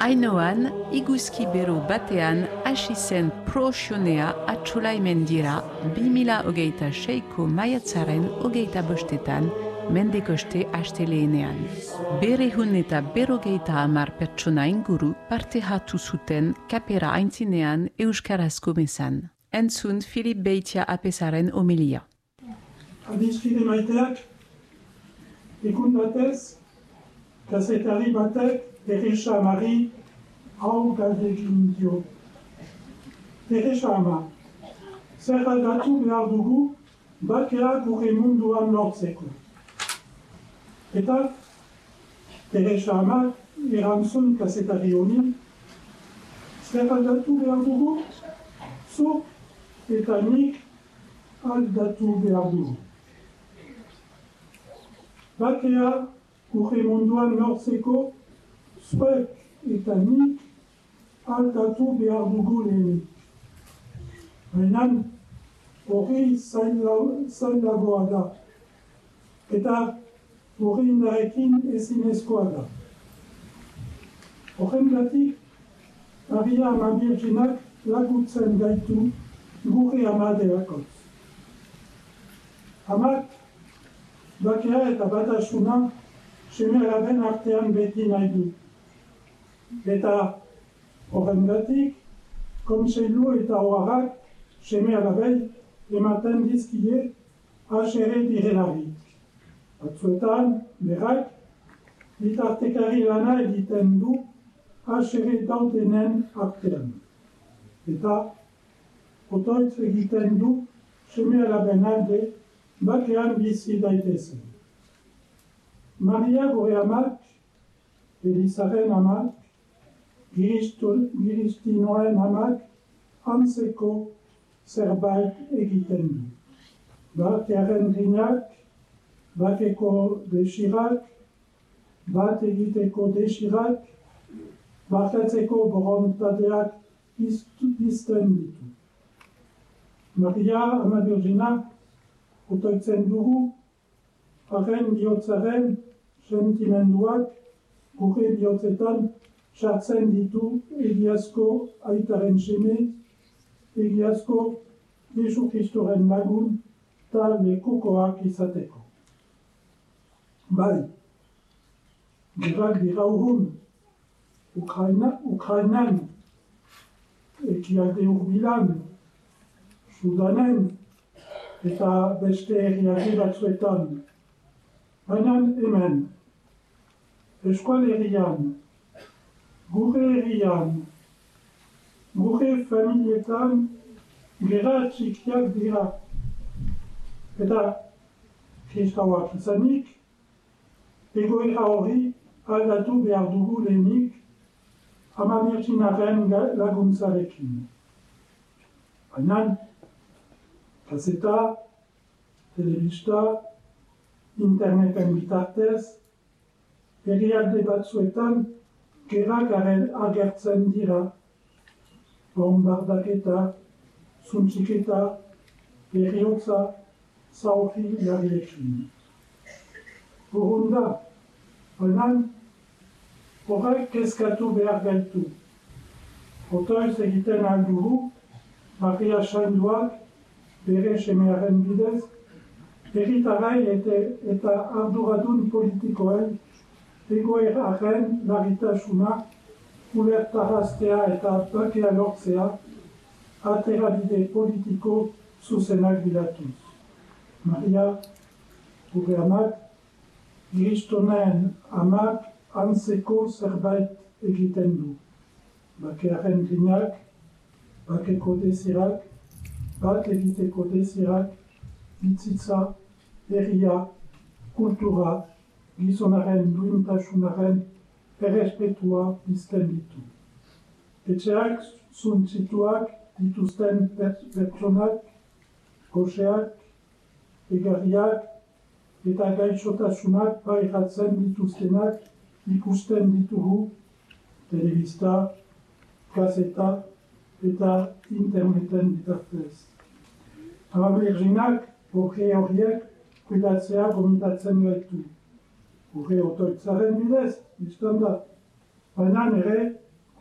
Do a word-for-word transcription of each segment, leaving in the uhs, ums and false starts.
Ainoan, iguzki bero batean hasi zen pro-xionea atxolaimen dira bi mila hogeita seiko maiatzaren hogeita bostetan mendekoste asteleenean. Berehun eta berogeita hamar pertsona inguru parte hartu zuten kapera aintzinean euskarazko mezan. Entzun Filip Beitia apesaren homilia. Adiskide maiteak, ikun batez, kazetari batek Teresa Mari hau galdekin dio. Teresa ama, zer aldatu behar dugu bakea gure munduan lortzeko. Eta Teresa ama erantzun kazetari honi, zer aldatu behar dugu, zu eta nik aldatu behar dugu. Bakea gure munduan lortzeko zuek eta nik aldatu behar dugu lehenik. Baina hori zailagoa da. Eta hori indarekin ezinezkoa da. Horrengatik, Maria ama Birjinak laguntzen gaitu gure ama delakotz. Amak bakea eta batasuna seme-alaben artean beti nahi du. Eta horrengatik, kontseilu eta oharrak seme-alabei ematen dizkie asere direlarik. Batzuetan, berak, bitartekari lana egiten du asere daudenen artean. Eta otoitz egiten du seme-alaben alde bakean bizi daitezen. Maria gure amak, Elizaren amak, Giristinoen amak, antzeko zerbait egiten du. Bakearen grinak, bakeko desirak, bat egiteko desirak, bakatzeko borontateak pizten ditu. Maria ama Birjina otoitzen dugu, haren bihotzaren sentimenduak gure bihotzetan sartzen ditu egiazko aitaren seme, egiazko Jesu Kristoren lagun eta lekukoak izateko. Bai, gerak dira urrun, Ukraina, Ukrainan, ekialde urbilan, Sudanen, eta beste herrialde batzuetan. Baina hemen, eskualerian, gure herrian, gure familietan, gera txikiak dira. Eta kristauak izanik, egoera hori aldatu behar dugu lehenik ama Birjinaren laguntzarekin. Baina, kaseta, telebista, interneten bitartez, herrialde batzuetan gerak agertzen dira, bombardaketa, zuntxiketa, heriotza, zaurri larriekin. Horren da, baina horrek kezkatu behar gaitu. Otoiz egiten aldugu, Maria Sainduak bere semearen bidez, herritarai eta arduradun politikoen egoeraren larritasuna ulertaraztea eta bakea lortzea aterabide politiko zuzenak bilatuz. Maria, gure amak, Kristonen amak antzeko zerbait egiten du. Bakearen grinak, bakeko desirak, bat egiteko desirak, bitzitza, herria, kultura, gizonaren duintasunaren errespetua bizten ditu. Etxeak zuntzituak dituzten pertsonak, goxeak, egarriak eta gaixotasunak pairatzen dituztenak ikusten ditugu telebista, gazeta eta interneten bitartez. Ama Birjinak Gure horiek kuidatzea gomitatzen gaitu. Gure otoitzaren bidez, biztan da. Baina ere,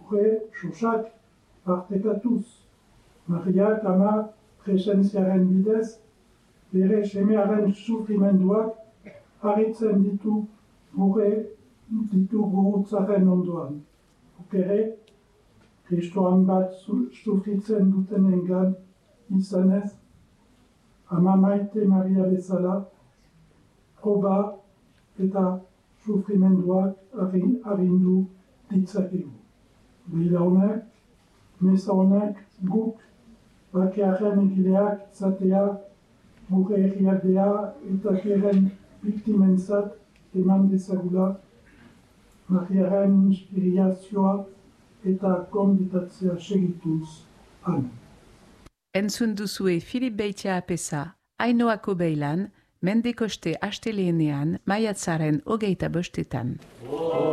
gure xosak partekatuz. Mariak ama presentziaren bidez, bere semearen sufrimenduak harritzen ditu gure ditu gurutzaren ondoan. Ukere, Kristoan bat sufritzen dutenengan izanez, ama maite Maria bezala, proba eta sufrimenduak arindu ditzakegu. Bila honek, meza honek guk bakearen egileak izatea, gure herrialdea eta keren biktimentzat eman dezagula, Mariaren inspirazioa eta konbitatzea segituz. Amen. Entzun duzue Filip Beitia apesa, Ainoako beilan, mendekoste asteleenean, maiatzaren hogeita bostetan.